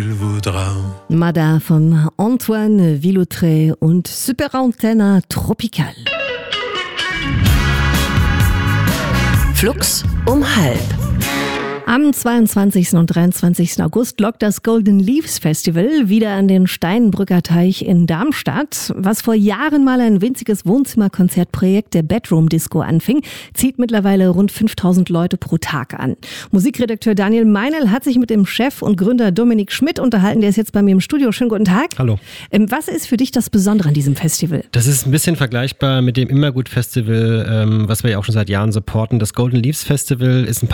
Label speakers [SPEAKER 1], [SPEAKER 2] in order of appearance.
[SPEAKER 1] Mada von Antoine Villautré und Super Antenne Tropical.
[SPEAKER 2] Flux um halb.
[SPEAKER 1] Am 22. und 23. August lockt das Golden Leaves Festival wieder an den Steinbrücker Teich in Darmstadt. Was vor Jahren mal ein winziges Wohnzimmerkonzertprojekt der Bedroom Disco anfing, zieht mittlerweile rund 5000 Leute pro Tag an. Musikredakteur Daniel Meinl hat sich mit dem Chef und Gründer Dominik Schmidt unterhalten. Der ist jetzt bei mir im Studio. Schönen guten Tag.
[SPEAKER 3] Hallo.
[SPEAKER 1] Was ist für dich das Besondere an diesem Festival?
[SPEAKER 3] Das ist ein bisschen vergleichbar mit dem Immergut Festival, was wir ja auch schon seit Jahren supporten. Das Golden Leaves Festival ist ein